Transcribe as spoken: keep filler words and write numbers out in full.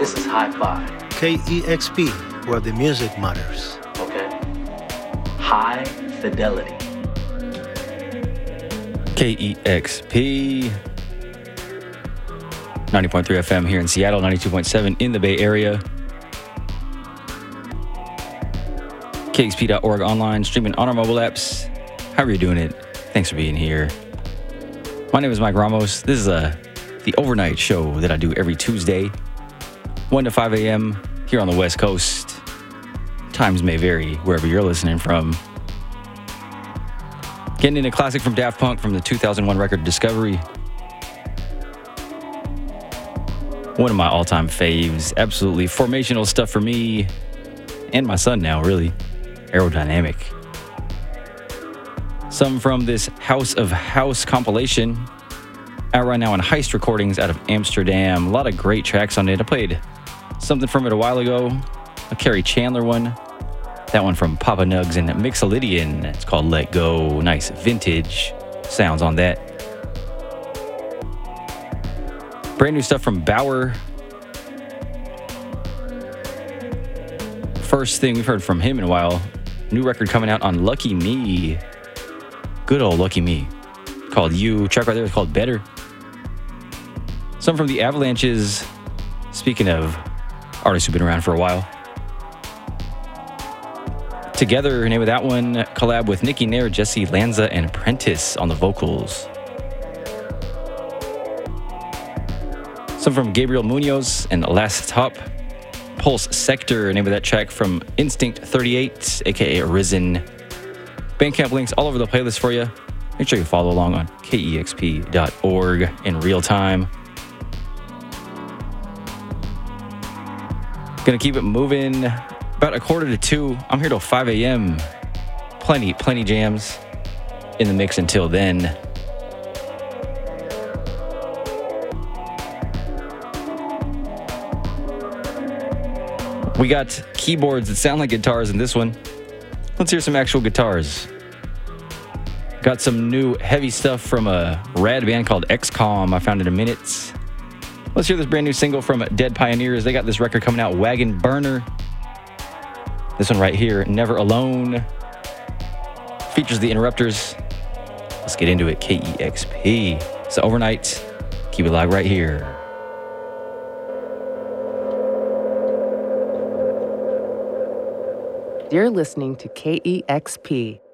This is High Five. K E X P, where the music matters. Okay? High fidelity. K E X P. ninety point three F M here in Seattle, ninety-two point seven in the Bay Area. K X P dot org online, streaming on our mobile apps. However you're doing it, thanks for being here. My name is Mike Ramos. This is a, the overnight show that I do every Tuesday, one to five a.m. here on the West Coast. Times may vary wherever you're listening from. Getting in a classic from Daft Punk from the two thousand one record Discovery. One of my all-time faves. Absolutely formational stuff for me and my son now, really. Aerodynamic. Some from this House of House compilation. Out right now on Heist Recordings out of Amsterdam. A lot of great tracks on it. I played something from it a while ago. A Kerry Chandler one. That one from Papa Nugs and Mixolydian. It's called Let Go. Nice vintage sounds on that. Brand new stuff from Bauer. First thing we've heard from him in a while. New record coming out on Lucky Me. Good old Lucky Me. Called You. Track right there is called Better. Some from the Avalanches. Speaking of artists who've been around for a while. Together, name of that one, collab with Nicky Nair, Jesse Lanza, and Prentice on the vocals. Some from Gabriel Munoz and Last Top. Pulse Sector, name of that track from Instinct thirty-eight, aka Arisen. Bandcamp links all over the playlist for you. Make sure you follow along on K E X P dot org in real time. Gonna keep it moving. About a quarter to two. I'm here till five a.m. Plenty, plenty jams in the mix until then. We got keyboards that sound like guitars in this one. Let's hear some actual guitars. Got some new heavy stuff from a rad band called X COM I found in a minute. Let's hear this brand new single from Dead Pioneers. They got this record coming out, Wagon Burner. This one right here, Never Alone. Features the Interrupters. Let's get into it, K E X P. So overnight, keep it live right here. You're listening to K E X P,